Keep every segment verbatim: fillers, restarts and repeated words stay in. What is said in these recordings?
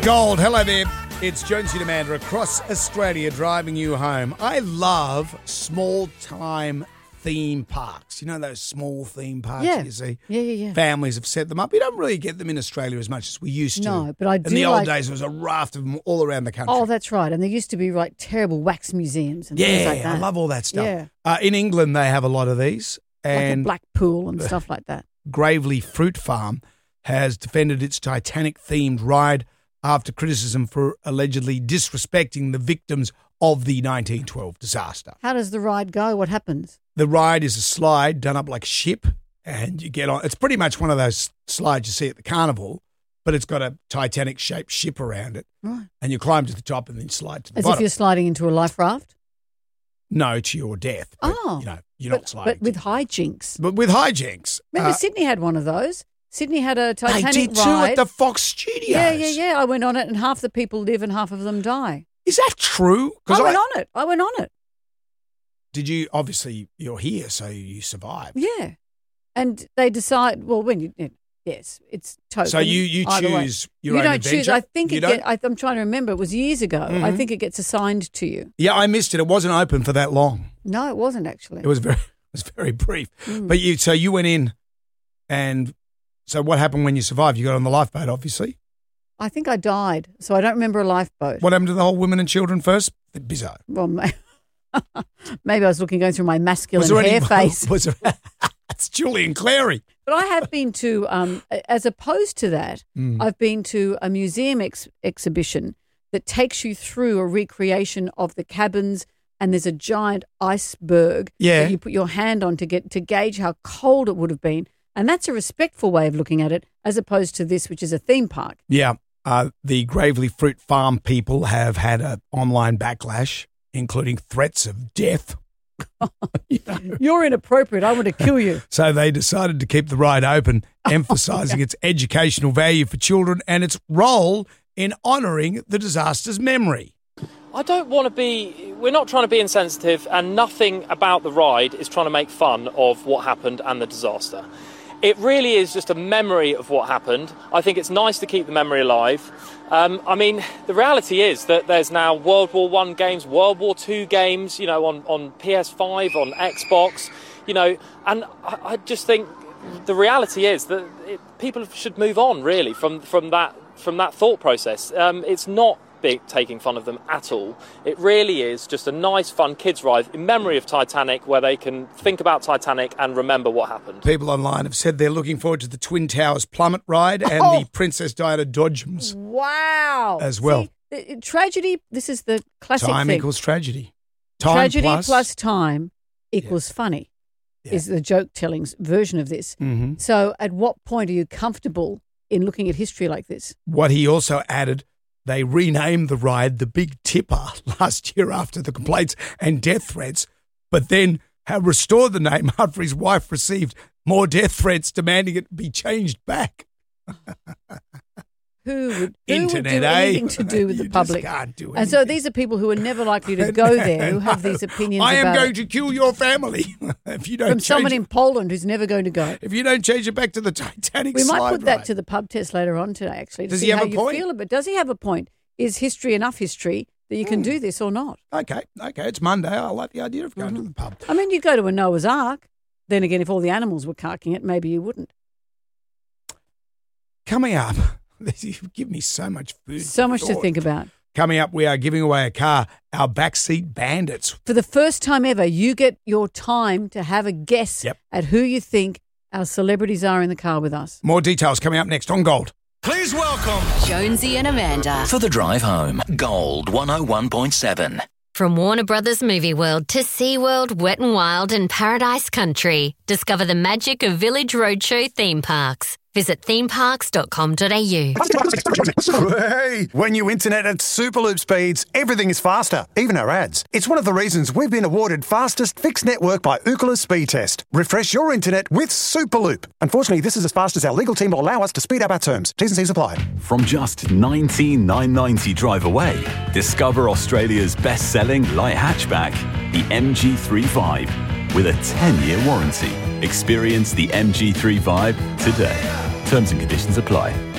Gold, hello there. It's Jonesy and Amanda across Australia driving you home. I love small-time theme parks. You know those small theme parks Yeah. you see? Yeah, yeah, yeah. Families have set them up. You don't really get them in Australia as much as we used to. No, but I do In the old like- days, there was a raft of them all around the country. Oh, that's right. And there used to be like terrible wax museums and yeah, things like that. I love all that stuff. Yeah. Uh, in England, they have a lot of these. Like And a black pool and stuff like that. Gravely Fruit Farm has defended its Titanic-themed ride after criticism for allegedly disrespecting the victims of the nineteen twelve disaster. How does the ride go? What happens? The ride is a slide done up like a ship, and you get on. It's pretty much one of those slides you see at the carnival, but it's got a Titanic-shaped ship around it. Right. And you climb to the top and then slide to the As bottom. if you're sliding into a life raft? No, to your death. But, Oh. You know, you're but, not sliding. But with hijinks. but with hijinks. Remember, Uh, Sydney had one of those. Sydney had a they Titanic did too ride. at the Fox Studios. yeah, yeah, yeah. I went on it and half the people live and half of them die. Is that true? 'Cause I went on it. I went on it. Did you, obviously, you're here, so you survived. Yeah. And they decide, well, when you, yes, it's token. So you, you either way. choose your You own don't adventure? choose. I think You it don't? get, I, I'm trying to remember. It was years ago. I Mhm. think it gets assigned to you. Yeah, I missed it. It wasn't open for that long. No, it wasn't actually. It was very, it was very brief. Mm. But you, so you went in, and so what happened when you survived? You got on the lifeboat, obviously. I think I died, so I don't remember a lifeboat. What happened to the whole women and children first? Bizarre. Well, may- maybe I was looking going through my masculine there hair any- face. Was there, that's Julian Clary. But I have been to, um, as opposed to that, Mm. I've been to a museum ex- exhibition that takes you through a recreation of the cabins, and there's a giant iceberg Yeah. that you put your hand on to get to gauge how cold it would have been. And that's a respectful way of looking at it, as opposed to this, which is a theme park. Yeah. Uh, the Gravely Fruit Farm people have had an online backlash, including threats of death. You know? You're inappropriate. I want to kill you. So they decided to keep the ride open, emphasising its educational value for children and its role in honouring the disaster's memory. I don't want to be, we're not trying to be insensitive, and nothing about the ride is trying to make fun of what happened and the disaster. It really is just a memory of what happened. I think it's nice to keep the memory alive. Um, I mean, the reality is that there's now World War One games, World War Two games, you know, on, on P S five, on Xbox, you know, and I, I just think the reality is that it, people should move on, really, from, from that from that thought process. Um, it's not big taking fun of them at all. It really is just a nice, fun kids' ride in memory of Titanic, where they can think about Titanic and remember what happened. People online have said they're looking forward to the Twin Towers plummet ride and Oh. the Princess Diana Dodgems Wow. as well. See, the- tragedy, this is the classic Time thing. equals tragedy. Time Tragedy plus, plus, time equals funny, Yeah. is the joke-telling version of this. Mhm. So at what point are you comfortable in looking at history like this? What he also added, they renamed the ride the Big Tipper last year after the complaints and death threats, but then have restored the name after his wife received more death threats demanding it be changed back. Who would, who Internet, would do eh? anything to do with You the just public? can't do And so anything. these are people who are never likely to go there, who have these opinions I am about going it. to kill your family if you don't From change someone it, in Poland who's never going to go. if you don't change it back to the Titanic. We might slide put that ride. to the pub test later on today, actually, to Does see he have how a you point? feel about it. Does he have a point? Is history enough history that you can do this or not? Okay, okay, it's Monday. I like the idea of going to the pub. I mean, you go to a Noah's Ark. Then again, if all the animals were carking it, maybe you wouldn't. Coming up, you give me so much food. So for much to thought. think about. Coming up, we are giving away a car, our backseat bandits. For the first time ever, you get your time to have a guess Yep. at who you think our celebrities are in the car with us. More details coming up next on Gold. Please welcome Jonesy and Amanda. for the drive home. Gold one oh one point seven. From Warner Brothers Movie World to SeaWorld, Wet n Wild and Paradise Country. Discover the magic of Village Roadshow theme parks. Visit theme parks dot com dot a u. Hey, when you internet at Superloop speeds, everything is faster, even our ads. It's one of the reasons we've been awarded fastest fixed network by Ookla Speed Test. Refresh your internet with Superloop. Unfortunately, this is as fast as our legal team will allow us to speed up our terms. T's and C's apply. From just nineteen thousand nine hundred ninety drive away, discover Australia's best-selling light hatchback, the M G three Vibe, with a ten-year warranty. Experience the M G three Vibe today. Terms and conditions apply.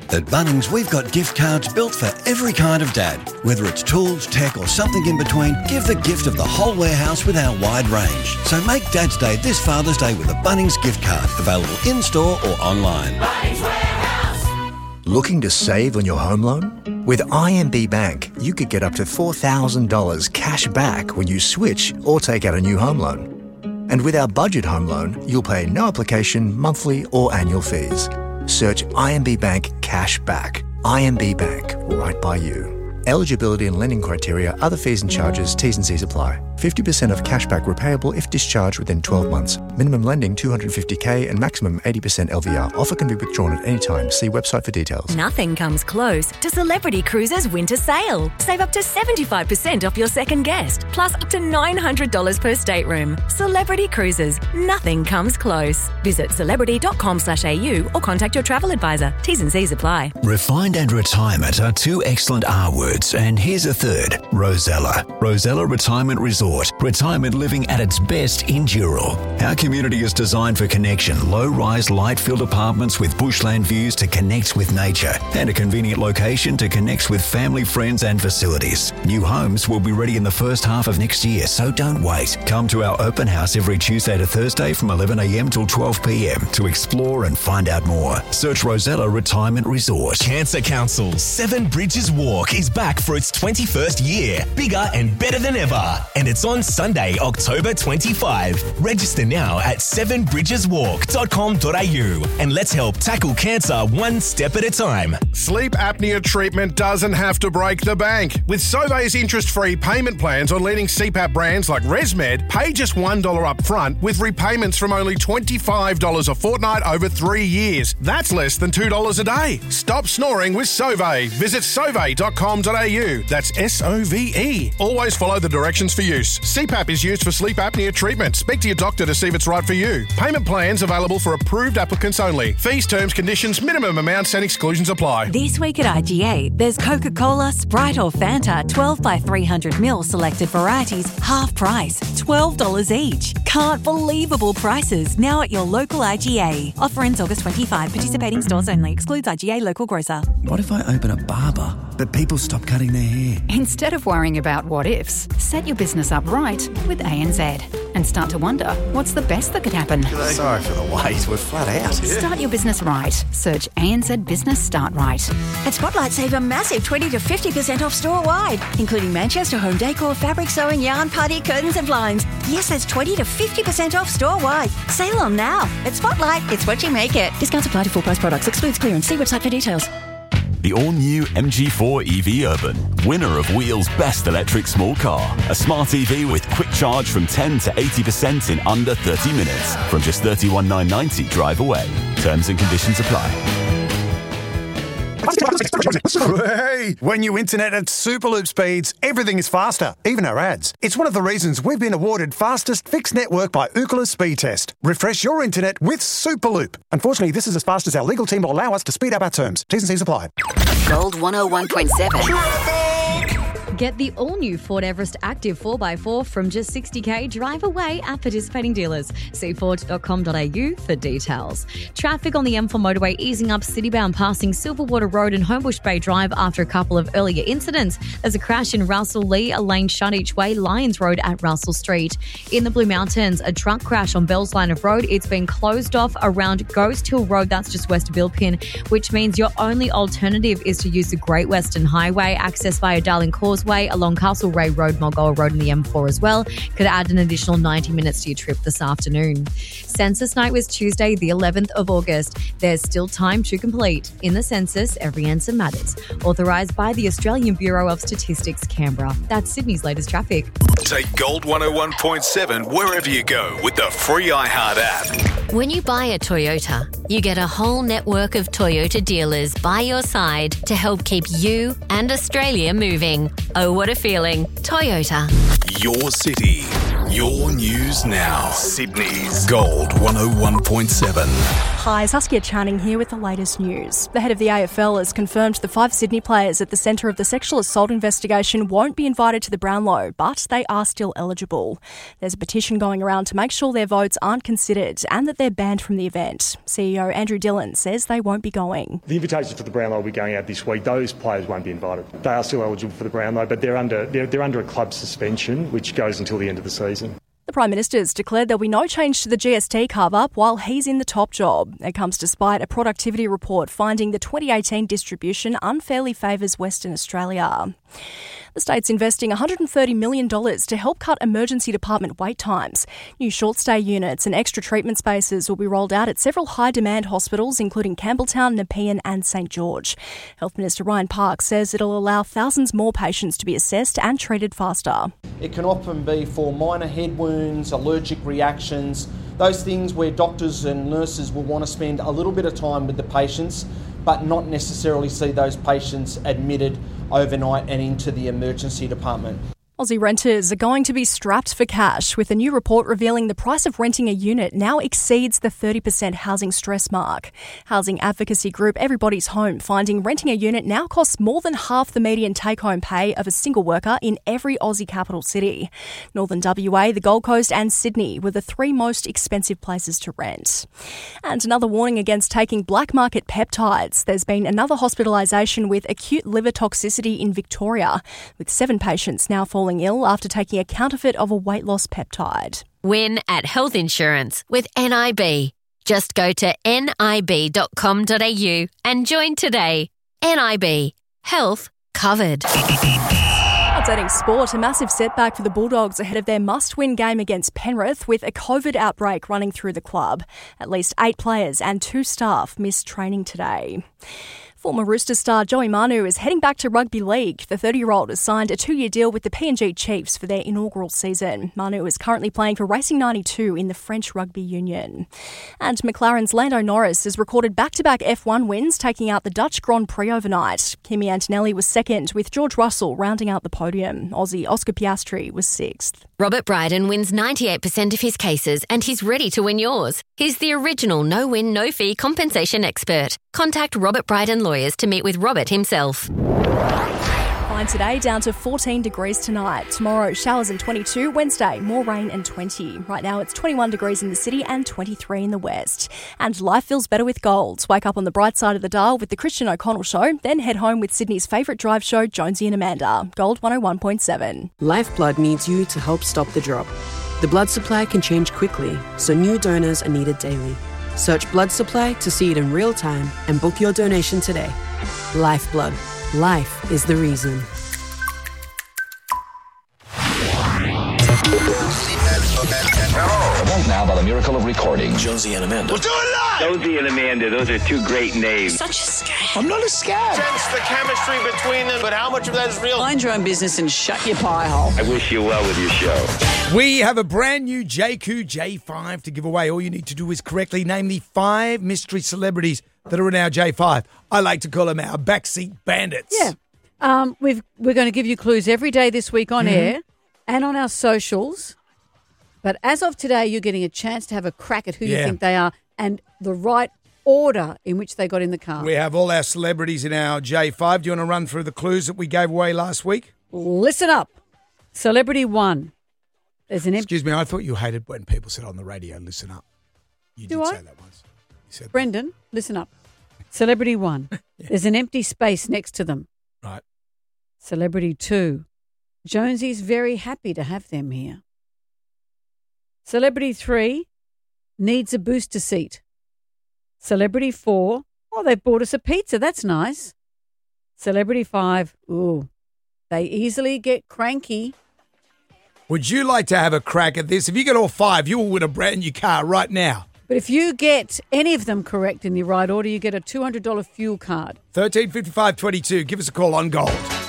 At Bunnings, we've got gift cards built for every kind of dad. Whether it's tools, tech or something in between, give the gift of the whole warehouse with our wide range. So make Dad's Day this Father's Day with a Bunnings gift card, available in-store or online. Bunnings Warehouse. Looking to save on your home loan? With I M B Bank, you could get up to four thousand dollars cash back when you switch or take out a new home loan. And with our budget home loan, you'll pay no application, monthly or annual fees. Search I M B Bank Cash Back. I M B Bank, right by you. Eligibility and lending criteria, other fees and charges, T's and C's apply. fifty percent of cashback repayable if discharged within twelve months. Minimum lending two hundred fifty thousand and maximum eighty percent L V R. Offer can be withdrawn at any time. See website for details. Nothing comes close to Celebrity Cruises winter sale. Save up to seventy-five percent off your second guest, plus up to nine hundred dollars per stateroom. Celebrity Cruises. Nothing comes close. Visit celebrity.com slash AU or contact your travel advisor. T's and C's apply. Refined and retirement are two excellent R words, and here's a third. Rosella. Rosella Retirement Resort. Retirement living at its best in Dural. Our community is designed for connection. Low-rise, light-filled apartments with bushland views to connect with nature, and a convenient location to connect with family, friends and facilities. New homes will be ready in the first half of next year, so don't wait. Come to our open house every Tuesday to Thursday from eleven a.m. till twelve p.m. to explore and find out more. Search Rosella Retirement Resort. Cancer Council's Seven Bridges Walk is back for its twenty-first year, bigger and better than ever. And it's on Sunday, October twenty-fifth. Register now at seven bridges walk dot com dot a u and let's help tackle cancer one step at a time. Sleep apnea treatment doesn't have to break the bank. With Sauvé's interest-free payment plans on leading C PAP brands like ResMed, pay just one dollar up front with repayments from only twenty-five dollars a fortnight over three years. That's less than two dollars a day. Stop snoring with Sauvé. Visit sauve dot com dot a u. That's S O V E. Always follow the directions for use. C PAP is used for sleep apnea treatment. Speak to your doctor to see if it's right for you. Payment plans available for approved applicants only. Fees, terms, conditions, minimum amounts and exclusions apply. This week at I G A, there's Coca-Cola, Sprite or Fanta, twelve by three hundred mil selected varieties, half price, twelve dollars each. Can't believable prices now at your local I G A. Offer ends August twenty-fifth. Participating stores only. Excludes I G A local grocer. What if I open a barber, but people stop cutting their hair? Instead of worrying about what ifs, set your business up right with A N Z and start to wonder what's the best that could happen. Sorry for the wait, we're flat out. Start your business right. Search A N Z Business Start Right. At Spotlight, save a massive twenty to fifty percent off store-wide, including Manchester home decor, fabric sewing, yarn, party, curtains and blinds. Yes, that's twenty to fifty percent off store-wide. Sale on now. At Spotlight, it's what you make it. Discounts apply to full-price products. Excludes clearance. See website for details. The all-new M G four E V Urban, winner of Wheel's Best Electric Small Car. A smart E V with quick charge from ten to eighty percent in under thirty minutes. From just thirty-one thousand nine hundred ninety drive away. Terms and conditions apply. Hey, when you internet at Superloop speeds, everything is faster, even our ads. It's one of the reasons we've been awarded fastest fixed network by Ookla Speed Test. Refresh your internet with Superloop. Unfortunately, this is as fast as our legal team will allow us to speed up our terms. T's and C's apply. Gold one oh one point seven. Get the all-new Ford Everest Active four by four from just sixty thousand drive away at participating dealers. See ford dot com dot a u for details. Traffic on the M four motorway easing up citybound passing Silverwater Road and Homebush Bay Drive after a couple of earlier incidents. There's a crash in Russell Lee, a lane shut each way, Lyons Road at Russell Street. In the Blue Mountains, a truck crash on Bell's Line of Road. It's been closed off around Ghost Hill Road, that's just west of Bilpin, which means your only alternative is to use the Great Western Highway, access via Darling Causeway, along Castlereagh Road, Mulgoa Road and the M four as well. Could add an additional ninety minutes to your trip this afternoon. Census night was Tuesday, the eleventh of August. There's still time to complete. In the census, every answer matters. Authorised by the Australian Bureau of Statistics, Canberra. That's Sydney's latest traffic. Take Gold one oh one point seven wherever you go with the free iHeart app. When you buy a Toyota, you get a whole network of Toyota dealers by your side to help keep you and Australia moving. Oh, what a feeling. Toyota. Your city, your news now. Sydney's Gold one oh one point seven. Hi, Saskia Channing here with the latest news. The head of the A F L has confirmed the five Sydney players at the centre of the sexual assault investigation won't be invited to the Brownlow, but they are still eligible. There's a petition going around to make sure their votes aren't considered and that they're banned from the event. C E O Andrew Dillon says they won't be going. The invitations for the Brownlow will be going out this week. Those players won't be invited. They are still eligible for the Brownlow, but they're under they're, they're under a club suspension, which goes until the end of the season. The Prime Minister's declared there'll be no change to the G S T carve-up while he's in the top job. It comes despite a productivity report finding the twenty eighteen distribution unfairly favours Western Australia. The state's investing one hundred thirty million dollars to help cut emergency department wait times. New short-stay units and extra treatment spaces will be rolled out at several high-demand hospitals, including Campbelltown, Nepean and St George. Health Minister Ryan Parks says it'll allow thousands more patients to be assessed and treated faster. It can often be for minor head wounds, allergic reactions, those things where doctors and nurses will want to spend a little bit of time with the patients, but not necessarily see those patients admitted overnight and into the emergency department. Aussie renters are going to be strapped for cash, with a new report revealing the price of renting a unit now exceeds the thirty percent housing stress mark. Housing advocacy group Everybody's Home finding renting a unit now costs more than half the median take-home pay of a single worker in every Aussie capital city. Northern W A, the Gold Coast and Sydney were the three most expensive places to rent. And another warning against taking black market peptides. There's been another hospitalisation with acute liver toxicity in Victoria, with seven patients now falling ill after taking a counterfeit of a weight loss peptide. Win at health insurance with N I B. Just go to nib dot com dot a u and join today. N I B. Health covered. Updating sport, a massive setback for the Bulldogs ahead of their must-win game against Penrith with a COVID outbreak running through the club. At least eight players and two staff missed training today. Former Roosters star Joey Manu is heading back to rugby league. The thirty-year-old has signed a two-year deal with the P N G Chiefs for their inaugural season. Manu is currently playing for Racing ninety-two in the French Rugby Union. And McLaren's Lando Norris has recorded back-to-back F one wins, taking out the Dutch Grand Prix overnight. Kimi Antonelli was second, with George Russell rounding out the podium. Aussie Oscar Piastri was sixth. Robert Bryden wins ninety-eight percent of his cases and he's ready to win yours. He's the original no-win, no-fee compensation expert. Contact Robert Bryden Lawyers to meet with Robert himself. Fine today, down to fourteen degrees tonight. Tomorrow, showers and twenty-two. Wednesday, more rain and twenty. Right now, it's twenty-one degrees in the city and twenty-three in the west. And life feels better with gold. Wake up on the bright side of the dial with the Christian O'Connell Show, then head home with Sydney's favourite drive show, Jonesy and Amanda. Gold one oh one point seven. Lifeblood needs you to help stop the drop. The blood supply can change quickly, so new donors are needed daily. Search blood supply to see it in real time and book your donation today. Lifeblood. Life is the reason. Right now, by the miracle of recording, Jonesy and Amanda. We'll do it live! Jonesy and Amanda, those are two great names. Such a scam. I'm not a scam. Sense the chemistry between them, but how much of that is real? Mind your own business and shut your pie hole. I wish you well with your show. We have a brand new J Q J five to give away. All you need to do is correctly name the five mystery celebrities that are in our J five. I like to call them our backseat bandits. Yeah. Um, we've, we're going to give you clues every day this week on mm-hmm. air and on our socials. But as of today, you're getting a chance to have a crack at who yeah. you think they are and the right order in which they got in the car. We have all our celebrities in our J five. Do you want to run through the clues that we gave away last week? Listen up. Celebrity one. There's an Excuse me, I thought you hated when people said on the radio, listen up. You Do did I? say that once. You said Brendan, listen up. Celebrity one. yeah. There's an empty space next to them. Right. Celebrity two. Jonesy's very happy to have them here. Celebrity three needs a booster seat. Celebrity four, oh, they've bought us a pizza. That's nice. Celebrity five, ooh, they easily get cranky. Would you like to have a crack at this? If you get all five, you will win a brand new car right now. But if you get any of them correct in the right order, you get a two hundred dollars fuel card. thirteen fifty-five twenty-two. Give us a call on Gold.